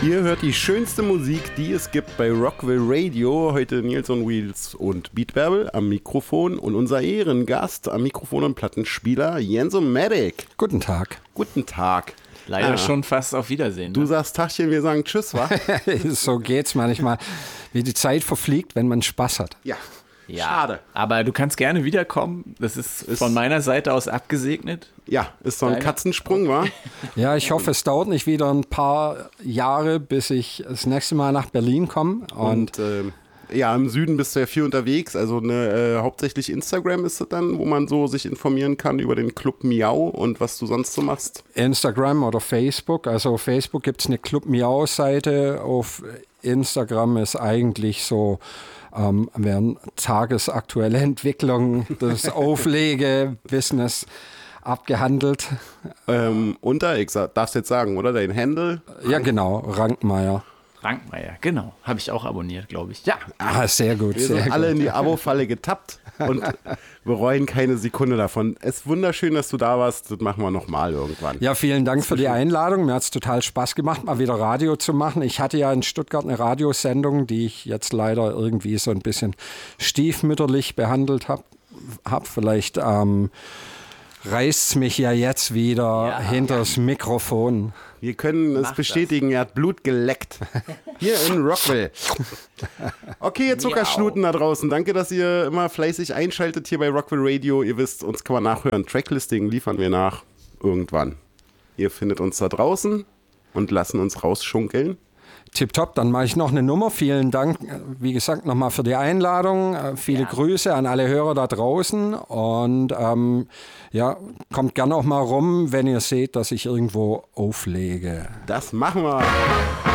Ihr hört die schönste Musik, die es gibt bei Rockville Radio. Heute Nils on Wheels und Beatbärbel am Mikrofon und unser Ehrengast am Mikrofon und Plattenspieler Jensomatic. Guten Tag. Guten Tag. Leider schon fast auf Wiedersehen. Du sagst Tachchen, wir sagen Tschüss, wa? So geht's manchmal, wie die Zeit verfliegt, wenn man Spaß hat. Ja. Ja, Schade. aber du kannst gerne wiederkommen. Das ist von meiner Seite aus abgesegnet. Ja, ist so ein Katzensprung, wa? Ja, ich hoffe, es dauert nicht wieder ein paar Jahre, bis ich das nächste Mal nach Berlin komme. Und ja, im Süden bist du ja viel unterwegs. Also hauptsächlich Instagram ist es dann, wo man so sich informieren kann über den Club Miau und was du sonst so machst. Instagram oder Facebook. Also auf Facebook gibt es eine Club Miau-Seite. Auf Instagram ist eigentlich so werden tagesaktuelle Entwicklungen des Auflege-Business abgehandelt. Ich darfst jetzt sagen, oder? Dein Handle? Ja, genau, Rankmeier. Rankmeier, genau. Habe ich auch abonniert, glaube ich. Ja. Ah, sehr gut, Wir sind alle in die Abo-Falle getappt und bereuen keine Sekunde davon. Es ist wunderschön, dass du da warst. Das machen wir nochmal irgendwann. Ja, vielen Dank für die Einladung. Mir hat es total Spaß gemacht, mal wieder Radio zu machen. Ich hatte ja in Stuttgart eine Radiosendung, die ich jetzt leider irgendwie so ein bisschen stiefmütterlich behandelt habe. Vielleicht reißt es mich ja jetzt wieder hinters Mikrofon. Wir können es bestätigen, er hat Blut geleckt. Hier in Rockville. Okay, ihr Zuckerschnuten da draußen. Danke, dass ihr immer fleißig einschaltet hier bei Rockville Radio. Ihr wisst, uns kann man nachhören. Tracklisting liefern wir nach irgendwann. Ihr findet uns da draußen und lassen uns rausschunkeln. Tipptopp, dann mache ich noch eine Nummer. Vielen Dank, wie gesagt, nochmal für die Einladung. Viele Grüße an alle Hörer da draußen. Und kommt gerne auch mal rum, wenn ihr seht, dass ich irgendwo auflege. Das machen wir.